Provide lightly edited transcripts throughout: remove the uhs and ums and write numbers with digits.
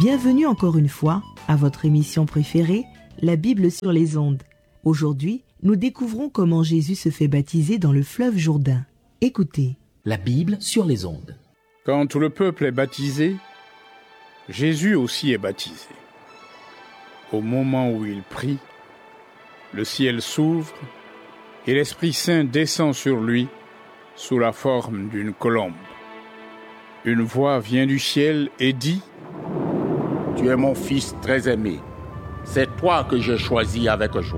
Bienvenue encore une fois à votre émission préférée, la Bible sur les ondes. Aujourd'hui, nous découvrons comment Jésus se fait baptiser dans le fleuve Jourdain. Écoutez. La Bible sur les ondes. Quand tout le peuple est baptisé, Jésus aussi est baptisé. Au moment où il prie, le ciel s'ouvre et l'Esprit Saint descend sur lui sous la forme d'une colombe. Une voix vient du ciel et dit : « Tu es mon fils très aimé, c'est toi que j'ai choisi avec joie. »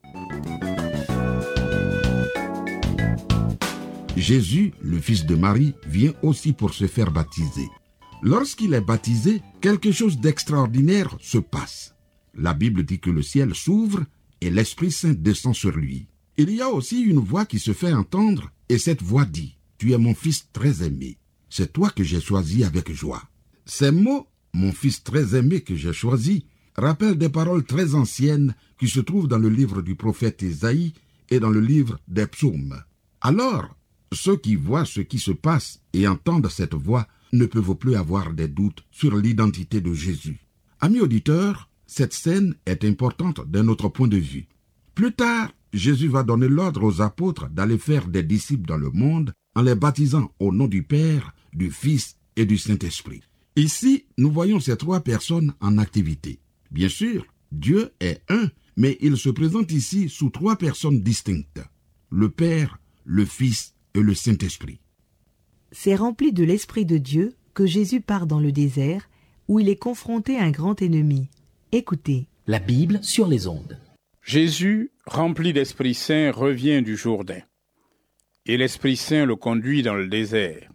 Jésus, le fils de Marie, vient aussi pour se faire baptiser. Lorsqu'il est baptisé, quelque chose d'extraordinaire se passe. La Bible dit que le ciel s'ouvre et l'Esprit Saint descend sur lui. Il y a aussi une voix qui se fait entendre et cette voix dit : « Tu es mon fils très aimé, c'est toi que j'ai choisi avec joie. » Ces mots, mon fils très aimé que j'ai choisi, rappellent des paroles très anciennes qui se trouvent dans le livre du prophète Ésaïe et dans le livre des psaumes. Alors, ceux qui voient ce qui se passe et entendent cette voix ne peuvent plus avoir des doutes sur l'identité de Jésus. Amis auditeurs, cette scène est importante d'un autre point de vue. Plus tard, Jésus va donner l'ordre aux apôtres d'aller faire des disciples dans le monde en les baptisant au nom du Père, du Fils et du Saint-Esprit. Ici, nous voyons ces trois personnes en activité. Bien sûr, Dieu est un, mais il se présente ici sous trois personnes distinctes. Le Père, le Fils et le Saint-Esprit. C'est rempli de l'Esprit de Dieu que Jésus part dans le désert où il est confronté à un grand ennemi. Écoutez. La Bible sur les ondes. Jésus, rempli d'Esprit Saint, revient du Jourdain. Et l'Esprit Saint le conduit dans le désert.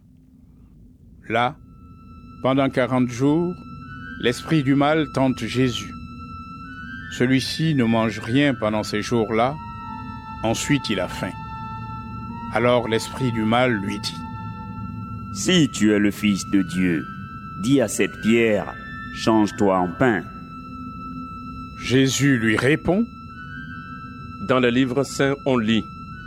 Là, pendant 40 jours, l'esprit du mal tente Jésus. Celui-ci ne mange rien pendant ces jours-là, ensuite il a faim. Alors l'esprit du mal lui dit : « Si tu es le Fils de Dieu, dis à cette pierre, change-toi en pain. » Jésus lui répond : « Dans le livre saint, on lit :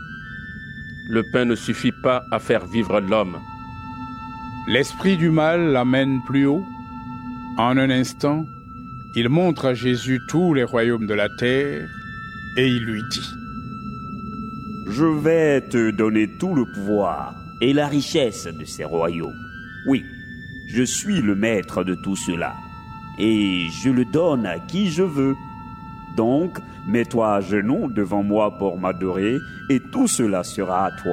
le pain ne suffit pas à faire vivre l'homme. » L'esprit du mal l'amène plus haut. En un instant, il montre à Jésus tous les royaumes de la terre et il lui dit : « Je vais te donner tout le pouvoir et la richesse de ces royaumes. Oui, je suis le maître de tout cela et je le donne à qui je veux. Donc, mets-toi à genoux devant moi pour m'adorer et tout cela sera à toi. »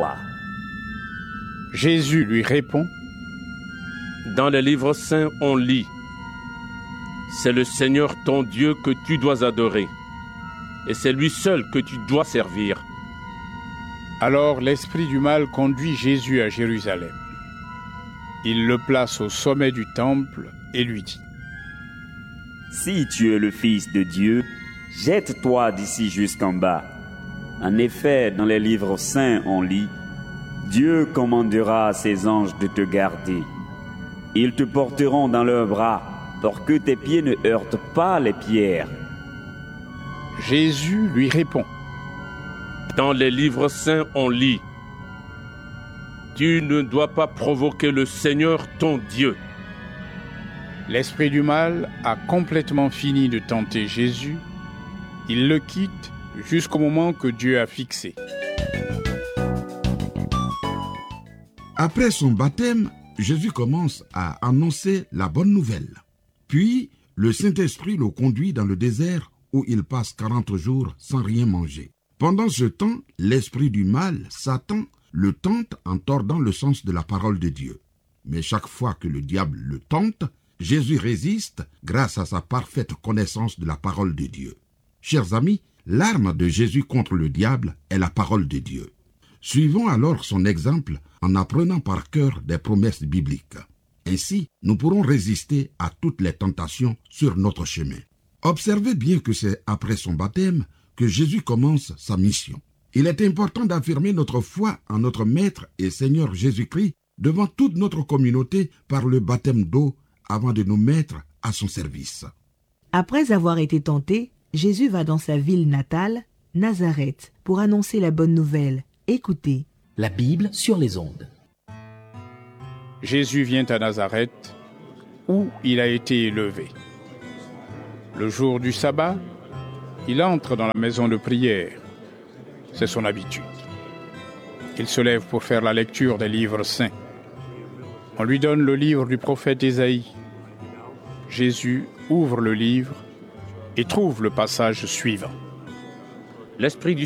Jésus lui répond : « Dans le livre saint, on lit : c'est le Seigneur ton Dieu que tu dois adorer, et c'est lui seul que tu dois servir. » Alors l'esprit du mal conduit Jésus à Jérusalem. Il le place au sommet du temple et lui dit : « Si tu es le Fils de Dieu, jette-toi d'ici jusqu'en bas. En effet, dans les livres saints, on lit : Dieu commandera à ses anges de te garder. Ils te porteront dans leurs bras pour que tes pieds ne heurtent pas les pierres. » Jésus lui répond : « Dans les livres saints, on lit : tu ne dois pas provoquer le Seigneur ton Dieu. » L'esprit du mal a complètement fini de tenter Jésus. Il le quitte jusqu'au moment que Dieu a fixé. Après son baptême, Jésus commence à annoncer la bonne nouvelle. Puis, le Saint-Esprit le conduit dans le désert où il passe 40 jours sans rien manger. Pendant ce temps, l'esprit du mal, Satan, le tente en tordant le sens de la parole de Dieu. Mais chaque fois que le diable le tente, Jésus résiste grâce à sa parfaite connaissance de la parole de Dieu. Chers amis, l'arme de Jésus contre le diable est la parole de Dieu. Suivons alors son exemple en apprenant par cœur des promesses bibliques. Ainsi, nous pourrons résister à toutes les tentations sur notre chemin. Observez bien que c'est après son baptême que Jésus commence sa mission. Il est important d'affirmer notre foi en notre Maître et Seigneur Jésus-Christ devant toute notre communauté par le baptême d'eau avant de nous mettre à son service. Après avoir été tenté, Jésus va dans sa ville natale, Nazareth, pour annoncer la bonne nouvelle. Écoutez. La Bible sur les ondes. Jésus vient à Nazareth, où il a été élevé. Le jour du sabbat, il entre dans la maison de prière. C'est son habitude. Il se lève pour faire la lecture des livres saints. On lui donne le livre du prophète Ésaïe. Jésus ouvre le livre et trouve le passage suivant. L'Esprit du